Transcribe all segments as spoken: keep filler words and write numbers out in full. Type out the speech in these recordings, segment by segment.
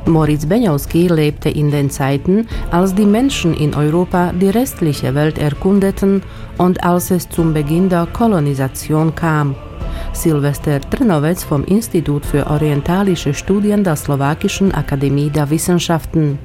Moritz Benjowski lebte in den Zeiten, als die Menschen in Europa die restliche Welt erkundeten und als es zum Beginn der Kolonisation kam. Silvester Trnovec vom Institut für orientalische Studien der Slowakischen Akademie der Wissenschaften.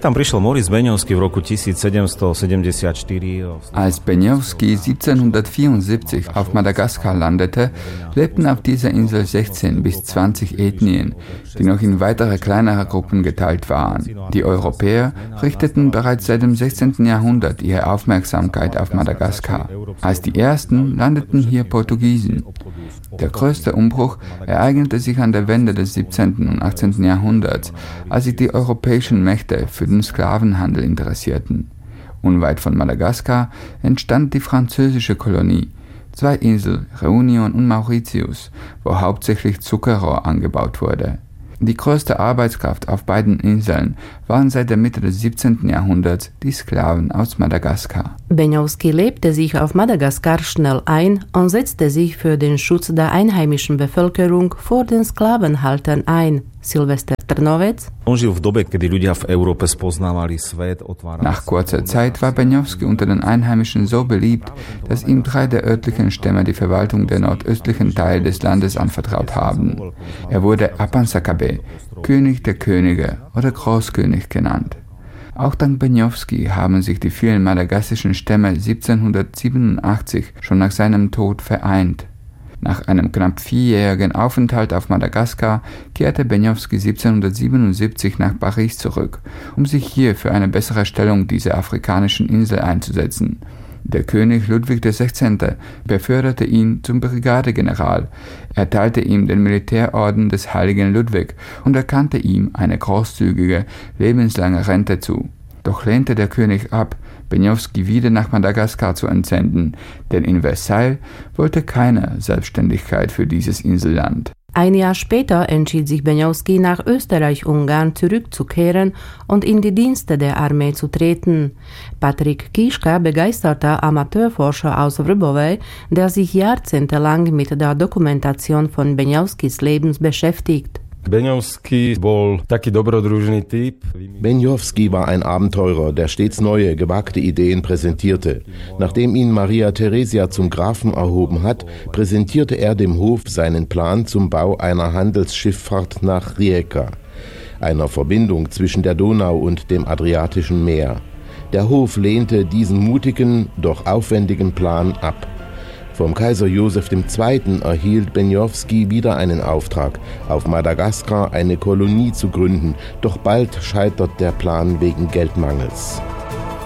Als Benjowski siebzehnhundertvierundsiebzig auf Madagaskar landete, lebten auf dieser Insel sechzehn bis zwanzig Ethnien, die noch in weitere kleinere Gruppen geteilt waren. Die Europäer richteten bereits seit dem sechzehnten Jahrhundert ihre Aufmerksamkeit auf Madagaskar. Als die ersten landeten hier Portugiesen. Der größte Umbruch ereignete sich an der Wende des siebzehnten und achtzehnten Jahrhunderts, als sich die europäischen Mächte für den Sklavenhandel interessierten. Unweit von Madagaskar entstand die französische Kolonie, zwei Inseln, Reunion und Mauritius, wo hauptsächlich Zuckerrohr angebaut wurde. Die größte Arbeitskraft auf beiden Inseln waren seit der Mitte des siebzehnten Jahrhunderts die Sklaven aus Madagaskar. Benjowski lebte sich auf Madagaskar schnell ein und setzte sich für den Schutz der einheimischen Bevölkerung vor den Sklavenhaltern ein. Silvester Trnovec. Nach kurzer Zeit war Benjowski unter den Einheimischen so beliebt, dass ihm drei der örtlichen Stämme die Verwaltung der nordöstlichen Teile des Landes anvertraut haben. Er wurde Apansakabe, König der Könige oder Großkönig genannt. Auch dank Benjowski haben sich die vielen madagassischen Stämme siebzehnhundertsiebenundachtzig schon nach seinem Tod vereint. Nach einem knapp vierjährigen Aufenthalt auf Madagaskar kehrte Benjowski siebzehnhundertsiebenundsiebzig nach Paris zurück, um sich hier für eine bessere Stellung dieser afrikanischen Insel einzusetzen. Der König Ludwig der Sechzehnte beförderte ihn zum Brigadegeneral, erteilte ihm den Militärorden des Heiligen Ludwig und erkannte ihm eine großzügige, lebenslange Rente zu. Doch lehnte der König ab, Benjowski wieder nach Madagaskar zu entsenden, denn in Versailles wollte keiner Selbstständigkeit für dieses Inselland. Ein Jahr später entschied sich Benjowski, nach Österreich-Ungarn zurückzukehren und in die Dienste der Armee zu treten. Patrik Kiška, begeisterter Amateurforscher aus Vrbové, der sich jahrzehntelang mit der Dokumentation von Benjowskis Lebens beschäftigt. Benjowski war ein Abenteurer, der stets neue, gewagte Ideen präsentierte. Nachdem ihn Maria Theresia zum Grafen erhoben hat, präsentierte er dem Hof seinen Plan zum Bau einer Handelsschifffahrt nach Rijeka, einer Verbindung zwischen der Donau und dem Adriatischen Meer. Der Hof lehnte diesen mutigen, doch aufwendigen Plan ab. Vom Kaiser Josef der Zweite. Erhielt Benjowski wieder einen Auftrag, auf Madagaskar eine Kolonie zu gründen, doch bald scheitert der Plan wegen Geldmangels.